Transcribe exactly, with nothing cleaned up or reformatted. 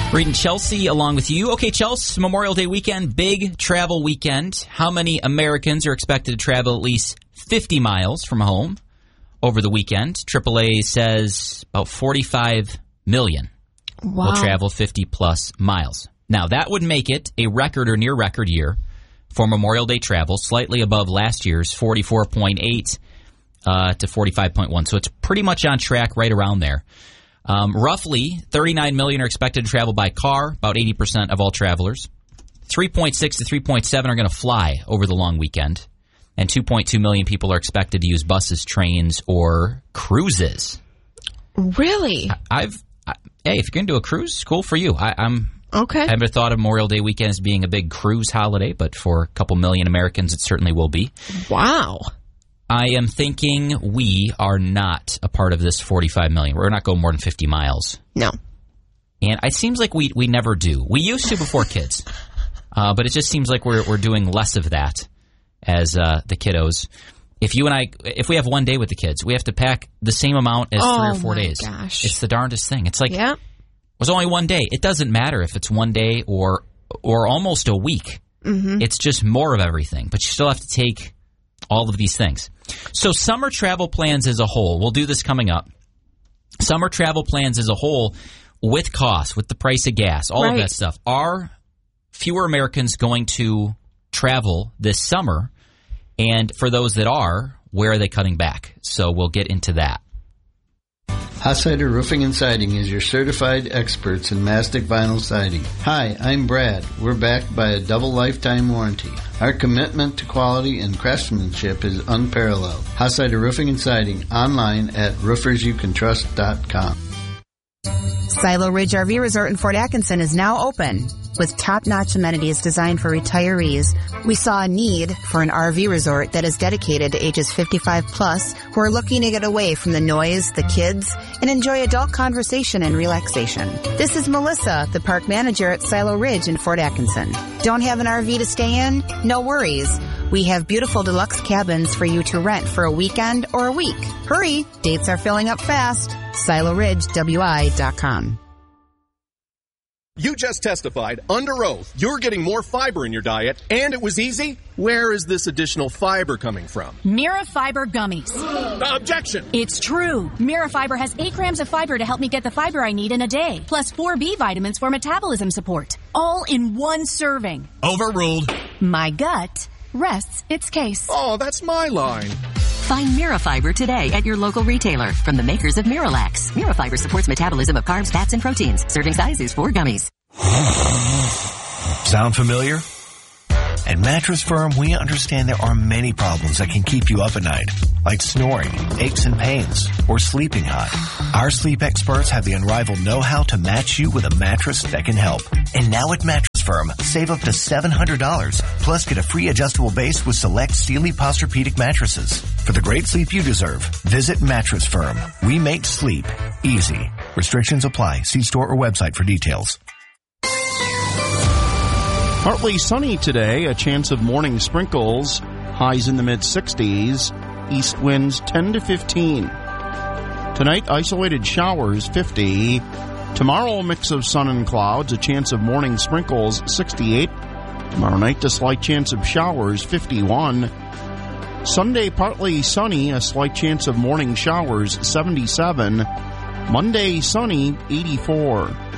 Reed and Chelsea along with you. Okay, Chelsea, Memorial Day weekend, big travel weekend. How many Americans are expected to travel at least fifty miles from home over the weekend? triple A says about forty-five million Wow. will travel fifty plus miles. Now, that would make it a record or near record year for Memorial Day travel, slightly above last year's forty-four point eight uh, to forty-five point one. So it's pretty much on track right around there. Um, roughly thirty-nine million are expected to travel by car, about eighty percent of all travelers. three point six to three point seven are going to fly over the long weekend. And two point two million people are expected to use buses, trains, or cruises. Really? I, I've I, hey, if you're going to do a cruise, cool for you. I, I'm Okay. I haven't thought of Memorial Day weekend as being a big cruise holiday, but for a couple million Americans, it certainly will be. Wow. I am thinking we are not a part of this forty-five million. We're not going more than fifty miles. No. And it seems like we we never do. We used to before kids, uh, but it just seems like we're we're doing less of that as uh, the kiddos. If you and I, if we have one day with the kids, we have to pack the same amount as oh three or four my days. Gosh. It's the darndest thing. It's like yeah. it was only one day. It doesn't matter if it's one day or or almost a week. Mm-hmm. It's just more of everything, but you still have to take all of these things. So summer travel plans as a whole, we'll do this coming up. Summer travel plans as a whole, with cost, with the price of gas, all right. of that stuff. Are fewer Americans going to travel this summer? And for those that are, where are they cutting back? So we'll get into that. Hossider Roofing and Siding is your certified experts in mastic vinyl siding. Hi, I'm Brad. We're backed by a double lifetime warranty. Our commitment to quality and craftsmanship is unparalleled. Hossider Roofing and Siding, online at roofers you can trust dot com. Silo Ridge R V Resort in Fort Atkinson is now open. With top-notch amenities designed for retirees, we saw a need for an R V resort that is dedicated to ages fifty-five plus who are looking to get away from the noise, the kids, and enjoy adult conversation and relaxation. This is Melissa, the park manager at Silo Ridge in Fort Atkinson. Don't have an R V to stay in? No worries. We have beautiful deluxe cabins for you to rent for a weekend or a week. Hurry, dates are filling up fast. Silo Ridge W I dot com. You just testified under oath you're getting more fiber in your diet, and it was easy? Where is this additional fiber coming from? Mirafiber gummies. Objection! It's true. Mirafiber has eight grams of fiber to help me get the fiber I need in a day, plus four B vitamins for metabolism support, all in one serving. Overruled. My gut rests its case. Oh, that's my line. Find Mirafiber today at your local retailer from the makers of Miralax. Mirafiber supports metabolism of carbs, fats, and proteins. Serving size is four gummies. Sound familiar? At Mattress Firm, we understand there are many problems that can keep you up at night, like snoring, aches and pains, or sleeping hot. Our sleep experts have the unrivaled know-how to match you with a mattress that can help. And now at Mattress Firm, save up to seven hundred dollars, plus get a free adjustable base with select Sealy Posturepedic mattresses. For the great sleep you deserve, visit Mattress Firm. We make sleep easy. Restrictions apply. See store or website for details. Partly sunny today, a chance of morning sprinkles, highs in the mid-sixties, east winds ten to fifteen. Tonight, isolated showers, fifty. Tomorrow, a mix of sun and clouds, a chance of morning sprinkles, sixty-eight. Tomorrow night, a slight chance of showers, fifty-one. Sunday, partly sunny, a slight chance of morning showers, seventy-seven. Monday, sunny, eighty-four.